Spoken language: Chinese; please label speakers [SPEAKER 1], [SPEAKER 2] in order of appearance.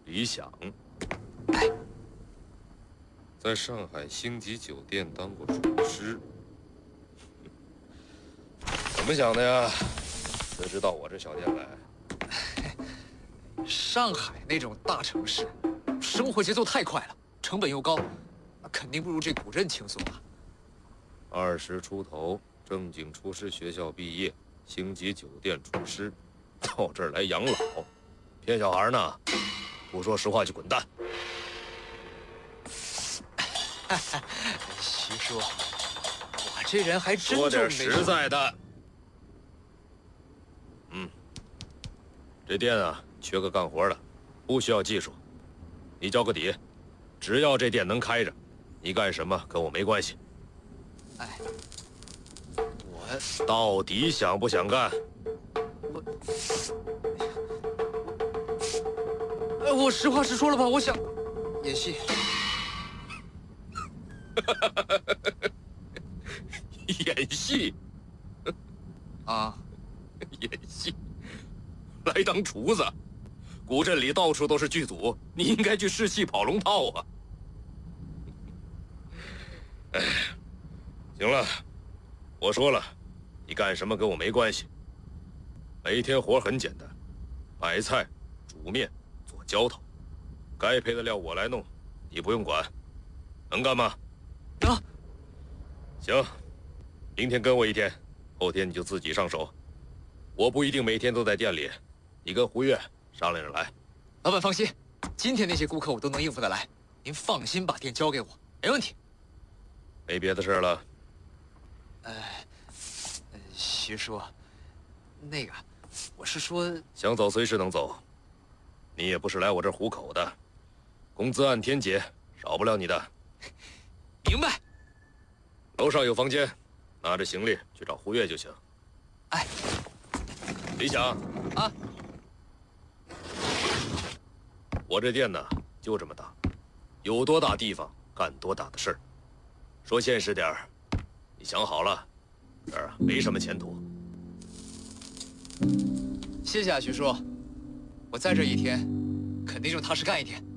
[SPEAKER 1] 李想，在上海星级酒店当过厨师，怎么想的呀？辞职到我这小店来？
[SPEAKER 2] 上海那种大城市，生活节奏太快了，成本又高，肯定不如这古镇轻松啊。
[SPEAKER 1] 20出头，正经厨师学校毕业，星级酒店厨师，到这儿来养老，骗小孩呢？不说实话就滚蛋！
[SPEAKER 2] 徐叔，我这人还真
[SPEAKER 1] 说点
[SPEAKER 2] 就没
[SPEAKER 1] 实在的。这店啊，缺个干活的，不需要技术。你交个底，只要这店能开着，你干什么跟我没关系。
[SPEAKER 2] 哎，我
[SPEAKER 1] 到底想不想干？
[SPEAKER 2] 我实话实说了吧，我想演戏。
[SPEAKER 1] 演戏
[SPEAKER 2] 啊，
[SPEAKER 1] 演戏，来当厨子。古镇里到处都是剧组，你应该去试戏跑龙套啊。哎，行了，我说了，你干什么跟我没关系。每天活很简单，买菜、煮面、做浇头，该配的料我来弄，你不用管，能干吗？
[SPEAKER 2] 能。
[SPEAKER 1] 行，明天跟我一天，后天你就自己上手。我不一定每天都在店里，你跟胡月商量着来。
[SPEAKER 2] 老板放心，今天那些顾客我都能应付得来，您放心把店交给我，没问题。
[SPEAKER 1] 没别的事了。
[SPEAKER 2] 徐叔，那个，我是说，
[SPEAKER 1] 想走随时能走，你也不是来我这儿糊口的，工资按天结，少不了你的。
[SPEAKER 2] 明白。
[SPEAKER 1] 楼上有房间，拿着行李去找胡月就行。
[SPEAKER 2] 哎，
[SPEAKER 1] 李想
[SPEAKER 2] 啊，
[SPEAKER 1] 我这店呢就这么大，有多大地方干多大的事儿。说现实点儿，你想好了，这儿啊没什么前途。
[SPEAKER 2] 谢谢啊，徐叔，我在这一天，肯定就踏实干一天。